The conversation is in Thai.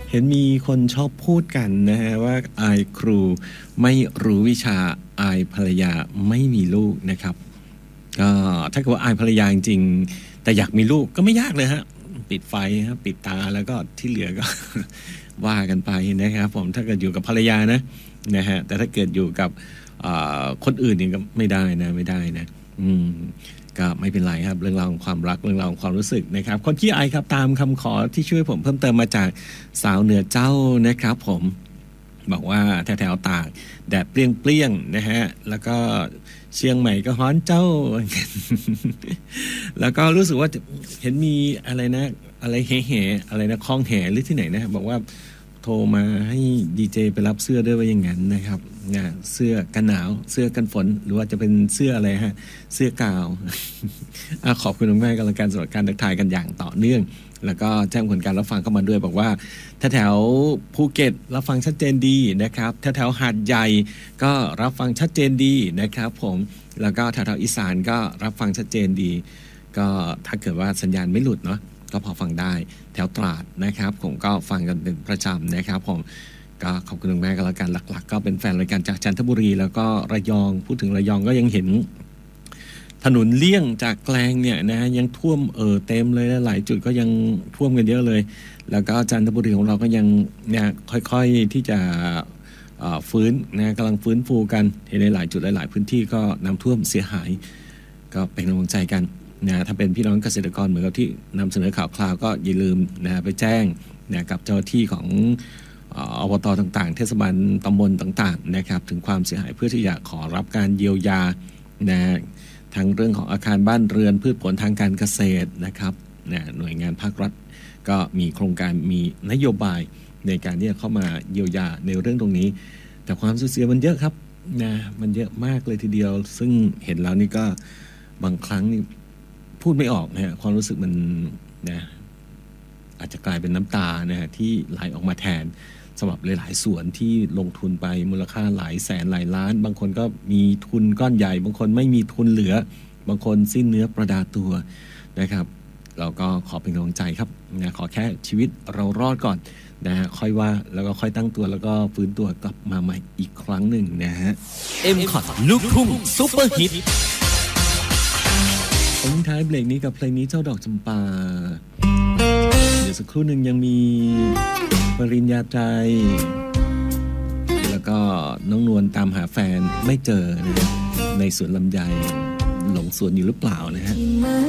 เห็นมีคนชอบพูดกันนะฮะว่าอายครูไม่รู้วิชาอายภรรยาไม่มีลูกนะครับก็ถ้าเกิดว่าอายภรรยาจริงๆแต่อยากมีลูกก็ไม่ยากเลยฮะปิดไฟครับปิดตาแล้วก็ที่เหลือก็ ว่ากันไปนะครับผมถ้าเกิดอยู่กับภรรยานะฮะแต่ถ้าเกิดอยู่กับคนอื่นนี่ก็ไม่ได้นะก็ไม่เป็นไรครับเรื่องราวของความรักเรื่องราวของความรู้สึกนะครับคนขี้อายครับตามคำขอที่ช่วยผมเพิ่มเติมมาจากสาวเหนือเจ้านะครับผมบอกว่าแถวๆตากแดดเปรี้ยงๆนะฮะแล้วก็เชียงใหม่ก็ฮ้อนเจ้า แล้วก็รู้สึกว่าเห็นมีอะไรนะอะไรแห่อะไรนะคลองแห่หรือที่ไหนนะบอกว่าโทรมาให้ดีเจไปรับเสื้อด้วยว่าอย่างนั้นนะครับเสื้อกันหนาวเสื้อกันฝนหรือว่าจะเป็นเสื้ออะไรฮะเสื้อกาว ขอบคุณมากๆกับการสำหรับการทักทายกันอย่างต่อเนื่องแล้วก็แจ้งผลการรับฟังเข้ามาด้วยบอกว่าแถวภูเก็ตรับฟังชัดเจนดีนะครับแถวหาดใหญ่ก็รับฟังชัดเจนดีนะครับผมแล้วก็แถวอีสานก็รับฟังชัดเจนดีก็ถ้าเกิดว่าสัญญาณไม่หลุดเนาะก็พอฟังได้แถวตราดนะครับผมก็ฟังกันเป็นประจำนะครับผมก็ขอบคุณมากก็แล้วกันหลักๆก็เป็นแฟนรายการจากจันทบุรีแล้วก็ระยองพูดถึงระยองก็ยังเห็นถนนเลี่ยงจากแกลงเนี่ยนะยังท่วมเต็มเลยหลายจุดก็ยังท่วมกันเยอะเลยแล้วก็จันทบุรีของเราก็ยังเนี่ยค่อยๆที่จะฟื้นนะกำลังฟื้นฟูกันในหลายจุดหลายพื้นที่ก็น้ำท่วมเสียหายก็เป็นกำลังใจกันนะถ้าเป็นพี่น้องเกษตรกรเหมือนกับที่นำเสนอข่าวคราวก็อย่าลืมนะไปแจ้งนะกับเจ้าหน้าที่ของอบต.ต่างๆเทศบาลตำบลต่างๆนะครับถึงความเสียหายเพื่อที่จะขอรับการเยียวยานะทั้งเรื่องของอาคารบ้านเรือนพืชผลทางการเกษตรนะครับนะหน่วยงานภาครัฐก็มีโครงการมีนโยบายในการที่จะเข้ามาเยียวยาในเรื่องตรงนี้แต่ความสูญเสียมันเยอะครับนะมันเยอะมากเลยทีเดียวซึ่งเห็นแล้วนี่ก็บางครั้งนี่พูดไม่ออกนะฮะความรู้สึกมันนะอาจจะกลายเป็นน้ำตานะฮะที่ไหลออกมาแทนสำหรับหลายๆส่วนที่ลงทุนไปมูลค่าหลายแสนหลายล้านบางคนก็มีทุนก้อนใหญ่บางคนไม่มีทุนเหลือบางคนสิ้นเนื้อประดาตัวนะครับเราก็ขอเป็นกำลังใจครับนะขอแค่ชีวิตเรารอดก่อนนะฮะค่อยว่าแล้วก็ค่อยตั้งตัวแล้วก็ฟื้นตัวกลับมาใหม่อีกครั้งหนึ่งนะฮะ M-Cut ลูกทุ่งซุปเปอร์ฮิตผมท้ายเบรกนี้กับเพลงนี้เจ้าดอกจำปาเดี๋ยวสักครู่หนึ่งยังมีปริญญาใจแล้วก็น้องนวลตามหาแฟนไม่เจอนะฮะในสวนลำไยหลงสวนอยู่หรือเปล่านะฮะ